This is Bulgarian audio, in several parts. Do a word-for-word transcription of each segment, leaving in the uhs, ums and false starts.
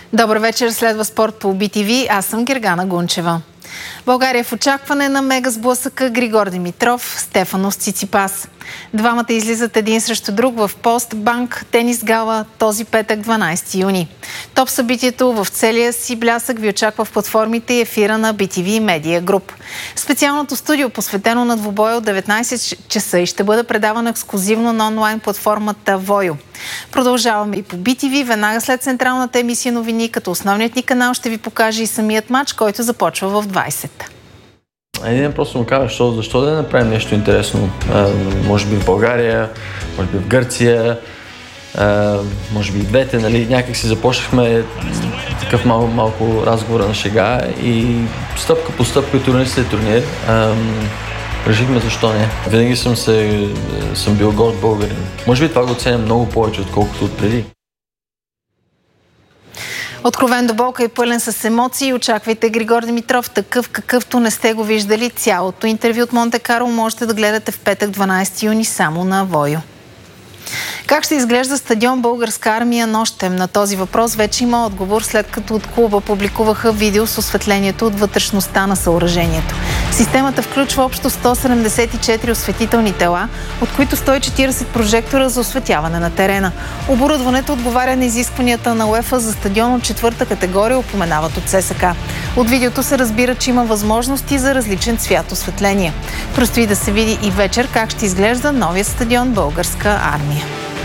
Добър вечер, следва спорт по Би Ти Ви. Аз съм Гергана Гунчева. България в очакване на мега сблъсъка Григор Димитров, Стефанос Циципас. Двамата излизат един срещу друг в Постбанк тенис гала този петък, дванайсети юни. Топ събитието в целия си блясък ви очаква в платформите и ефира на Би Ти Ви Медиа Груп. Специалното студио, посветено на двубоя от деветнайсет часа и ще бъде предавано ексклузивно на онлайн платформата Войо. Продължаваме и по Би Ти Ви веднага след централната емисия новини, като основният ни канал ще ви покаже и самият матч, който започва в двайсет. Един ден просто му казва, защо, защо да не направим нещо интересно. А, може би в България, може би в Гърция, а, може би и двете, нали? Някак си започнахме такъв мал, малко разговора на шега и стъпка по стъпка, турнир след турнир, а, решихме защо не. Винаги съм, се, съм бил горд българин. Може би това го ценя много повече, отколкото отпреди. Откровен до болка и пълен с емоции. Очаквайте Григор Димитров такъв, какъвто не сте го виждали. Цялото интервю от Монте Карло можете да гледате в петък, дванайсети юни, само на Войо. Как ще изглежда стадион Българска армия нощем? На този въпрос вече има отговор, след като от клуба публикуваха видео с осветлението от вътрешността на съоръжението. Системата включва общо сто седемдесет и четири осветителни тела, от които сто и четирийсет прожектора за осветяване на терена. Оборудването отговаря на изискванията на УЕФА за стадион от четвърта категория, упоменават от ССК. От видеото се разбира, че има възможности за различен цвят осветление. Предстои да се види и вечер как ще изглежда новият стадион Българска армия.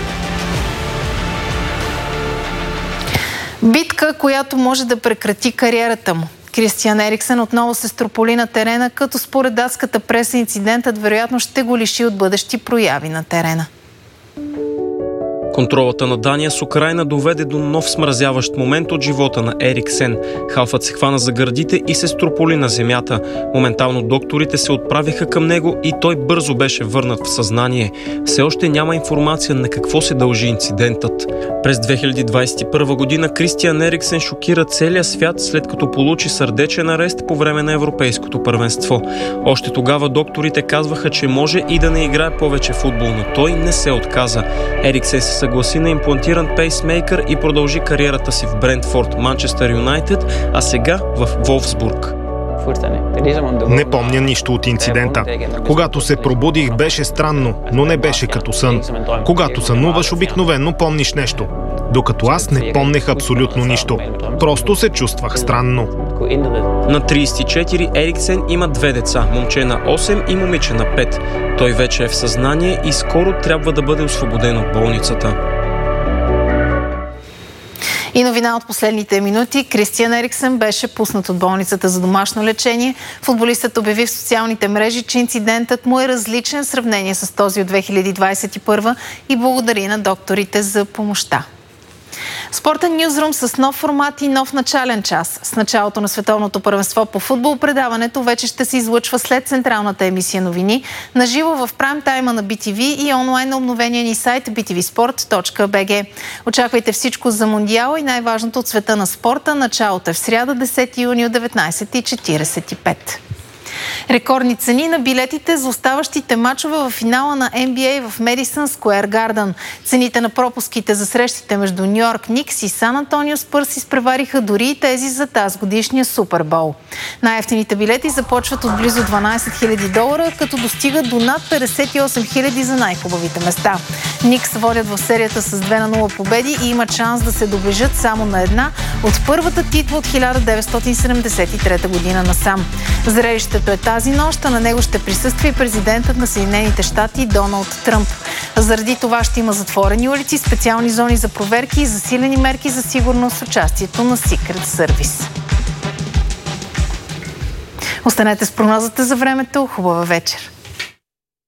Битка, която може да прекрати кариерата му. Кристиан Ериксен отново се строполи на терена, като според датската преса инцидентът вероятно ще го лиши от бъдещи прояви на терена. Контролата на Дания с Украйна доведе до нов смразяващ момент от живота на Ериксен. Халфът се хвана за гърдите и се строполи на земята. Моментално докторите се отправиха към него и той бързо беше върнат в съзнание. Все още няма информация на какво се дължи инцидентът. През две хиляди двайсет и първа година Кристиан Ериксен шокира целия свят, след като получи сърдечен арест по време на Европейското първенство. Още тогава докторите казваха, че може и да не играе повече футбол, но той не се отказа. Ериксен се съгласи на имплантиран пейсмейкър и продължи кариерата си в Брентфорд, Манчестър Юнайтед, а сега в Волфсбург. Не помня нищо от инцидента. Когато се пробудих, беше странно, но не беше като сън. Когато сънуваш, обикновено помниш нещо. Докато аз не помнех абсолютно нищо. Просто се чувствах странно. На трийсет и четири Ериксен има две деца, момче на осем и момиче на пет. Той вече е в съзнание и скоро трябва да бъде освободен от болницата. И новина от последните минути. Кристиан Ериксен беше пуснат от болницата за домашно лечение. Футболистът обяви в социалните мрежи, че инцидентът му е различен в сравнение с този от две хиляди двайсет и първа и благодари на докторите за помощта. Спортен нюзрум с нов формат и нов начален час. С началото на световното първенство по футбол предаването вече ще се излъчва след централната емисия новини, наживо в прайм тайма на Би Ти Ви и онлайн на обновения ни сайт би ти ви спорт точка би джи. Очаквайте всичко за Мондиала и най-важното от света на спорта. Началото е в сряда, десети юни от деветнайсет и четирийсет и пет. Рекордни цени на билетите за оставащите мачове в финала на Ен Би Ей в Медисън Скуер Гарден. Цените на пропуските за срещите между Ню Йорк Никс и Сан Антонио Спърс изпревариха дори и тези за тази годишния Супербол. Най-евтините билети започват от близо дванайсет хиляди долара, като достигат до над петдесет и осем хиляди за най-хубавите места. Никс водят в серията с две на нула победи и имат шанс да се доближат само на една от първата титла от хиляда деветстотин седемдесет и трета година насам. Зрелището е тази нощ, а на него ще присъства и президентът на Съединените щати Доналд Тръмп. Заради това ще има затворени улици, специални зони за проверки и засилени мерки за сигурност с участието на Secret Service. Останете с прогнозата за времето. Хубава вечер!